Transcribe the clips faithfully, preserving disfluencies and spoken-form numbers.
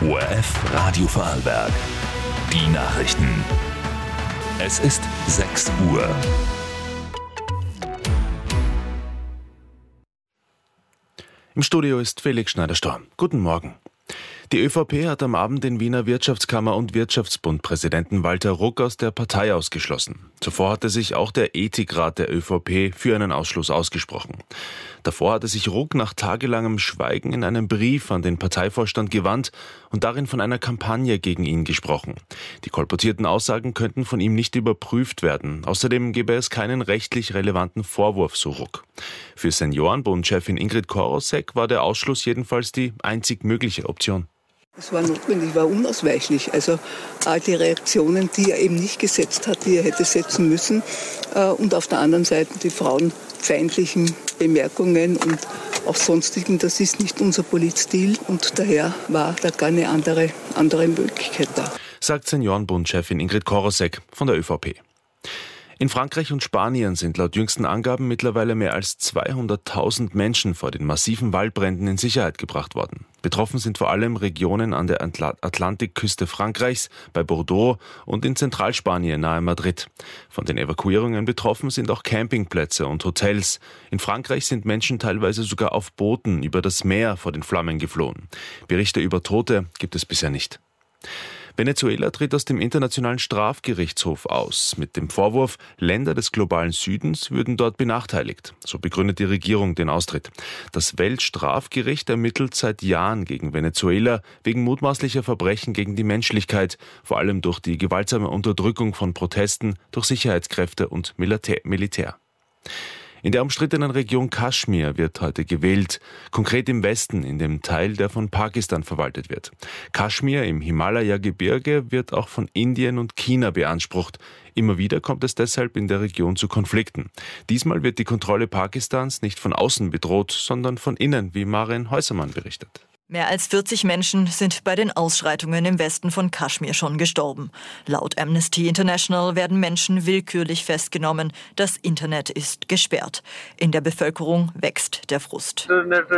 O R F Radio Vorarlberg. Die Nachrichten. Es ist sechs Uhr. Im Studio ist Felix Schneider-Storm. Guten Morgen. Die ÖVP hat am Abend den Wiener Wirtschaftskammer- und Wirtschaftsbund-Präsidenten Walter Ruck aus der Partei ausgeschlossen. Zuvor hatte sich auch der Ethikrat der ÖVP für einen Ausschluss ausgesprochen. Davor hatte sich Ruck nach tagelangem Schweigen in einem Brief an den Parteivorstand gewandt und darin von einer Kampagne gegen ihn gesprochen. Die kolportierten Aussagen könnten von ihm nicht überprüft werden. Außerdem gäbe es keinen rechtlich relevanten Vorwurf, so Ruck. Für Seniorenbund-Chefin Ingrid Korosek war der Ausschluss jedenfalls die einzig mögliche Option. Es war notwendig, war unausweichlich. Also all die Reaktionen, die er eben nicht gesetzt hat, die er hätte setzen müssen. Und auf der anderen Seite die frauenfeindlichen Bemerkungen und auch sonstigen, das ist nicht unser Politstil. Und daher war da gar eine andere, andere Möglichkeit da. Sagt Seniorenbund-Chefin Ingrid Korosek von der ÖVP. In Frankreich und Spanien sind laut jüngsten Angaben mittlerweile mehr als zweihunderttausend Menschen vor den massiven Waldbränden in Sicherheit gebracht worden. Betroffen sind vor allem Regionen an der Atlantikküste Frankreichs, bei Bordeaux und in Zentralspanien nahe Madrid. Von den Evakuierungen betroffen sind auch Campingplätze und Hotels. In Frankreich sind Menschen teilweise sogar auf Booten über das Meer vor den Flammen geflohen. Berichte über Tote gibt es bisher nicht. Venezuela tritt aus dem Internationalen Strafgerichtshof aus, mit dem Vorwurf, Länder des globalen Südens würden dort benachteiligt. So begründet die Regierung den Austritt. Das Weltstrafgericht ermittelt seit Jahren gegen Venezuela wegen mutmaßlicher Verbrechen gegen die Menschlichkeit, vor allem durch die gewaltsame Unterdrückung von Protesten durch Sicherheitskräfte und Militär. In der umstrittenen Region Kaschmir wird heute gewählt, konkret im Westen, in dem Teil, der von Pakistan verwaltet wird. Kaschmir im Himalaya-Gebirge wird auch von Indien und China beansprucht. Immer wieder kommt es deshalb in der Region zu Konflikten. Diesmal wird die Kontrolle Pakistans nicht von außen bedroht, sondern von innen, wie Maren Häusermann berichtet. Mehr als vierzig Menschen sind bei den Ausschreitungen im Westen von Kaschmir schon gestorben. Laut Amnesty International werden Menschen willkürlich festgenommen. Das Internet ist gesperrt. In der Bevölkerung wächst der Frust.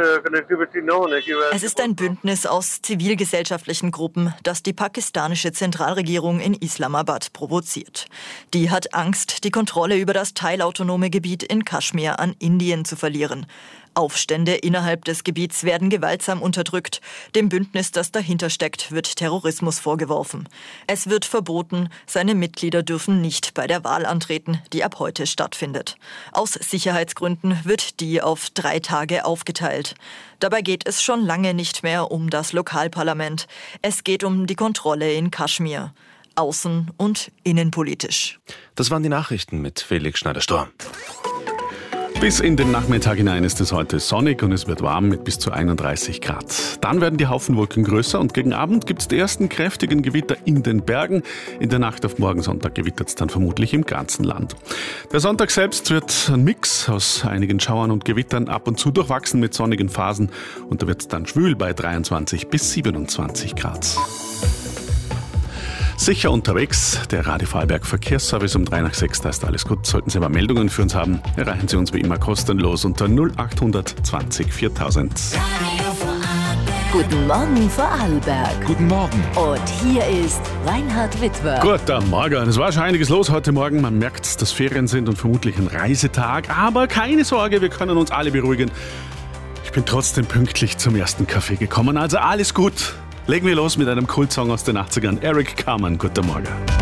Es ist ein Bündnis aus zivilgesellschaftlichen Gruppen, das die pakistanische Zentralregierung in Islamabad provoziert. Die hat Angst, die Kontrolle über das teilautonome Gebiet in Kaschmir an Indien zu verlieren. Aufstände innerhalb des Gebiets werden gewaltsam unterdrückt. Dem Bündnis, das dahinter steckt, wird Terrorismus vorgeworfen. Es wird verboten, seine Mitglieder dürfen nicht bei der Wahl antreten, die ab heute stattfindet. Aus Sicherheitsgründen wird die auf drei Tage aufgeteilt. Dabei geht es schon lange nicht mehr um das Lokalparlament. Es geht um die Kontrolle in Kaschmir. Außen- und innenpolitisch. Das waren die Nachrichten mit Felix Schneider-Storm. Bis in den Nachmittag hinein ist es heute sonnig und es wird warm mit bis zu einunddreißig Grad. Dann werden die Haufenwolken größer und gegen Abend gibt es die ersten kräftigen Gewitter in den Bergen. In der Nacht auf morgen Sonntag gewittert es dann vermutlich im ganzen Land. Der Sonntag selbst wird ein Mix aus einigen Schauern und Gewittern, ab und zu durchwachsen mit sonnigen Phasen. Und da wird es dann schwül bei dreiundzwanzig bis siebenundzwanzig Grad. Sicher unterwegs, der Radio Vorarlberg Verkehrsservice um drei nach sechs, da ist alles gut. Sollten Sie aber Meldungen für uns haben, erreichen Sie uns wie immer kostenlos unter null acht zwanzig viertausend. Guten Morgen Vorarlberg. Guten Morgen. Und hier ist Reinhard Witwer. Guten Morgen. Es war schon einiges los heute Morgen. Man merkt, dass Ferien sind und vermutlich ein Reisetag. Aber keine Sorge, wir können uns alle beruhigen. Ich bin trotzdem pünktlich zum ersten Kaffee gekommen. Also alles gut. Legen wir los mit einem Kultsong aus den achtzigern. Eric Carmen, guten Morgen.